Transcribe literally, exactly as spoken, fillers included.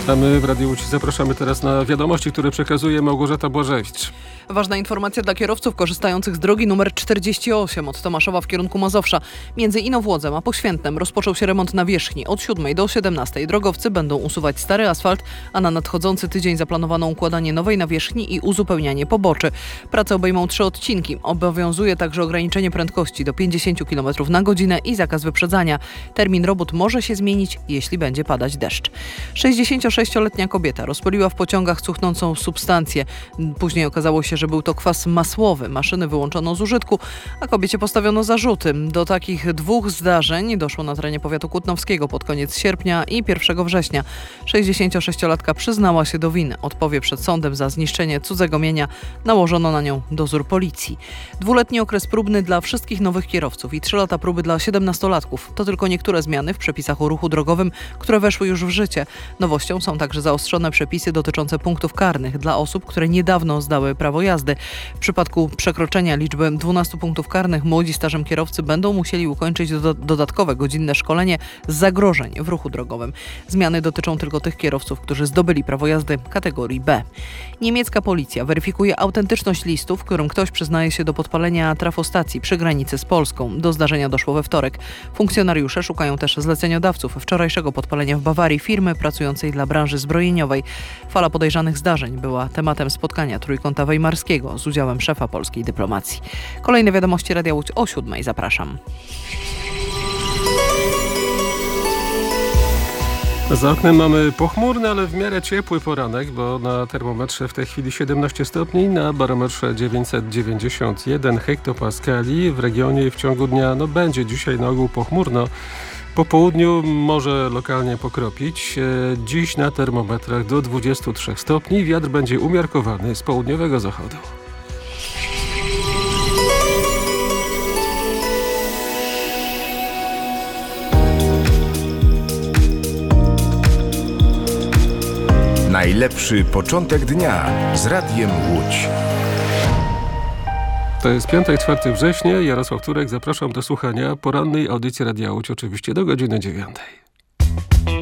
A my w Radiu Łódź zapraszamy teraz na wiadomości, które przekazuje Małgorzata Błażewicz. Ważna informacja dla kierowców korzystających z drogi numer czterdzieści osiem od Tomaszowa w kierunku Mazowsza. Między Inowłodzem a Poświętnem rozpoczął się remont nawierzchni. Od siódmej do siedemnastej drogowcy będą usuwać stary asfalt, a na nadchodzący tydzień zaplanowano układanie nowej nawierzchni i uzupełnianie poboczy. Prace obejmą trzy odcinki. Obowiązuje także ograniczenie prędkości do pięćdziesiąt kilometrów na godzinę i zakaz wyprzedzania. Termin robót może się zmienić, jeśli będzie padać deszcz. sześćdziesięciosześcioletnia kobieta rozpaliła w pociągach cuchnącą substancję. Później okazało się, że był to kwas masłowy. Maszyny wyłączono z użytku, a kobiecie postawiono zarzuty. Do takich dwóch zdarzeń doszło na terenie powiatu kutnowskiego pod koniec sierpnia i pierwszego września. sześćdziesięciosześciolatka przyznała się do winy. Odpowie przed sądem za zniszczenie cudzego mienia. Nałożono na nią dozór policji. Dwuletni okres próbny dla wszystkich nowych kierowców i trzy lata próby dla siedemnastolatków. To tylko niektóre zmiany w przepisach o ruchu drogowym, które weszły już w życie. Nowością są także zaostrzone przepisy dotyczące punktów karnych dla osób, które niedawno zdały prawo jazdy. W przypadku przekroczenia liczby dwunastu punktów karnych młodzi stażem kierowcy będą musieli ukończyć do, dodatkowe godzinne szkolenie z zagrożeń w ruchu drogowym. Zmiany dotyczą tylko tych kierowców, którzy zdobyli prawo jazdy kategorii B. Niemiecka policja weryfikuje autentyczność listu, w którym ktoś przyznaje się do podpalenia trafostacji przy granicy z Polską. Do zdarzenia doszło we wtorek. Funkcjonariusze szukają też zleceniodawców wczorajszego podpalenia w Bawarii firmy pracującej dla branży zbrojeniowej. Fala podejrzanych zdarzeń była tematem spotkania Trójkąta Weimarskiego z udziałem szefa polskiej dyplomacji. Kolejne wiadomości Radia Łódź o siódmej. Zapraszam. Za oknem mamy pochmurny, ale w miarę ciepły poranek, bo na termometrze w tej chwili siedemnaście stopni, na barometrze dziewięćset dziewięćdziesiąt jeden hektopaskali. W regionie w ciągu dnia no, będzie dzisiaj na ogół pochmurno. Po południu może lokalnie pokropić. Dziś na termometrach do dwudziestu trzech stopni. Wiatr będzie umiarkowany z południowego zachodu. Najlepszy początek dnia z Radiem Łódź. To jest piątek, czwartego września. Jarosław Turek. Zapraszam do słuchania porannej audycji Radia Łódź, oczywiście do godziny dziewiątej.